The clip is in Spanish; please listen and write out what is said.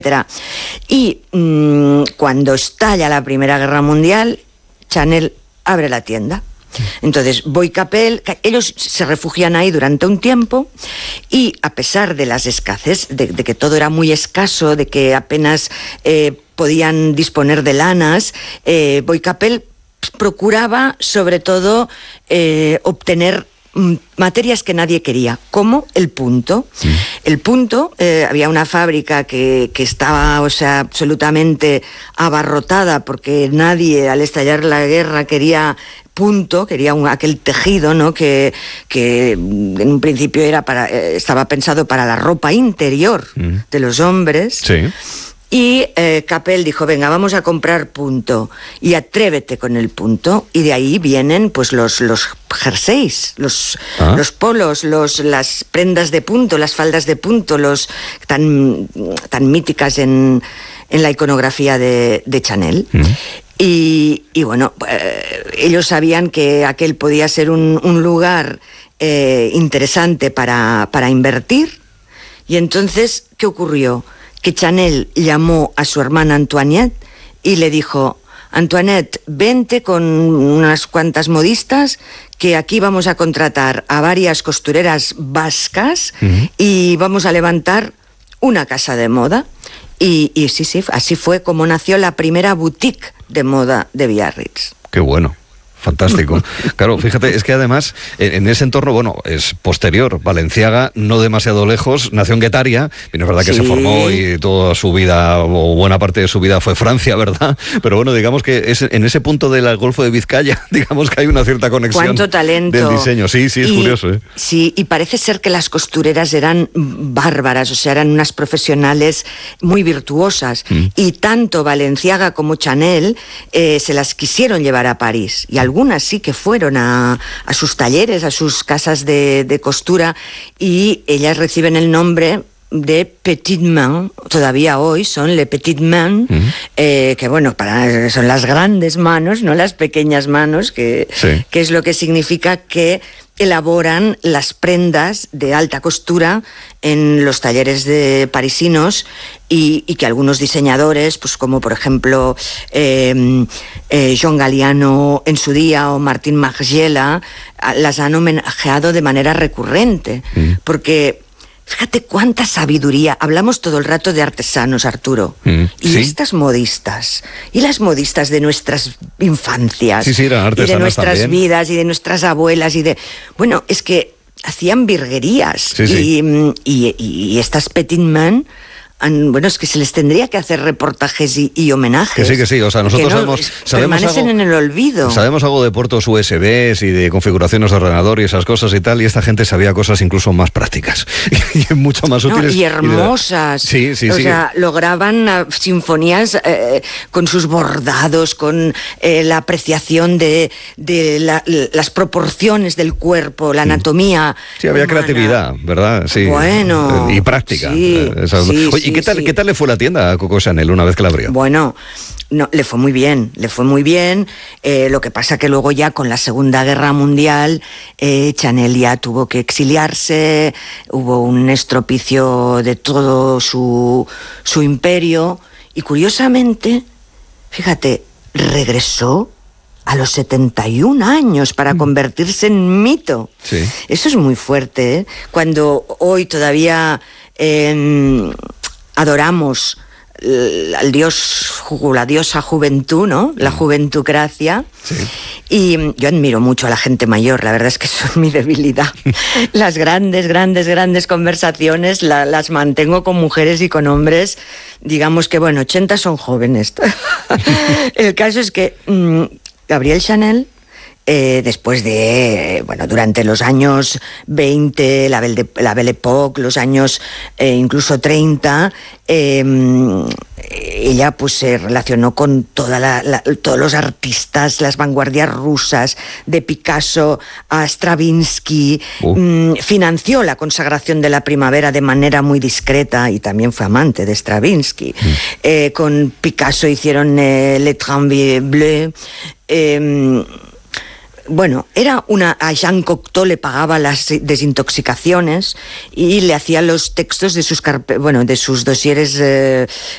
Y cuando estalla la Primera Guerra Mundial, Chanel abre la tienda. Entonces, Boy-Capel, ellos se refugian ahí durante un tiempo y a pesar de las escasez, de que todo era muy escaso, de que apenas podían disponer de lanas, Boy-Capel procuraba sobre todo obtener materias que nadie quería, como el punto. Sí. El punto, había una fábrica que estaba, o sea, absolutamente abarrotada porque nadie al estallar la guerra quería punto, quería aquel tejido, ¿no? que en un principio estaba pensado para la ropa interior de los hombres. Sí. Y Capel dijo, venga, vamos a comprar punto y atrévete con el punto. Y de ahí vienen pues los jerseys, los polos, las prendas de punto, las faldas de punto, tan míticas en la iconografía de Chanel. Y bueno, ellos sabían que aquel podía ser un lugar interesante para invertir. Y entonces, ¿qué ocurrió? Que Chanel llamó a su hermana Antoinette y le dijo, Antoinette, vente con unas cuantas modistas que aquí vamos a contratar a varias costureras vascas y vamos a levantar una casa de moda. Y sí, así fue como nació la primera boutique de moda de Biarritz. ¡Qué bueno! Fantástico. Claro, fíjate, es que además en ese entorno, bueno, es posterior. Balenciaga, no demasiado lejos, nació en Guetaria, y no es verdad que se formó y toda su vida, o buena parte de su vida fue Francia, ¿verdad? Pero bueno, digamos que en ese punto del Golfo de Vizcaya, digamos que hay una cierta conexión. ¡Cuánto talento! Del diseño, sí, es curioso. Sí, y parece ser que las costureras eran bárbaras, o sea, eran unas profesionales muy virtuosas, y tanto Balenciaga como Chanel se las quisieron llevar a París, y algunas sí que fueron a sus talleres, a sus casas de costura, y ellas reciben el nombre de Petite Main, todavía hoy son Les Petites Mains, que bueno, son las grandes manos, no las pequeñas manos, que es lo que significa que elaboran las prendas de alta costura en los talleres de parisinos y que algunos diseñadores, pues como por ejemplo Jean Galliano en su día o Martín Margiela, las han homenajeado de manera recurrente, porque fíjate cuánta sabiduría. Hablamos todo el rato de artesanos, Arturo. Y estas modistas, y las modistas de nuestras infancias, eran artesanas y de nuestras también. Vidas, y de nuestras abuelas, bueno, es que hacían virguerías. Y estas Petite Mains, bueno, es que se les tendría que hacer reportajes y homenajes. Que sí, o sea, nosotros permanecen en el olvido. Sabemos algo de puertos USBs y de configuraciones de ordenador y esas cosas y tal, y esta gente sabía cosas incluso más prácticas y mucho más útiles. Y hermosas. Sí. O sea, lograban sinfonías con sus bordados, con la apreciación de las proporciones del cuerpo, la anatomía. Sí, había humana. Creatividad, ¿verdad? Sí. Bueno. Y práctica. Oye, ¿y qué tal le fue la tienda a Coco Chanel una vez que la abrió? Bueno, no, le fue muy bien. Lo que pasa que luego ya con la Segunda Guerra Mundial, Chanel ya tuvo que exiliarse, hubo un estropicio de todo su imperio, y curiosamente, fíjate, regresó a los 71 años para convertirse en mito. Sí. Eso es muy fuerte, ¿eh? Cuando hoy todavía adoramos al dios, la diosa juventud, ¿no? La juventucracia. Sí. Y yo admiro mucho a la gente mayor, la verdad es que eso es mi debilidad. Las grandes conversaciones las mantengo con mujeres y con hombres, digamos que, bueno, 80 son jóvenes. El caso es que Gabrielle Chanel, después de, durante los años 20, la Belle Époque, los años incluso 30, ella pues se relacionó con todos los artistas, las vanguardias rusas, de Picasso a Stravinsky, financió la consagración de la primavera de manera muy discreta y también fue amante de Stravinsky. Con Picasso hicieron Le Tramway Bleu. Bueno, a Jean Cocteau le pagaba las desintoxicaciones y le hacía los textos de sus dosieres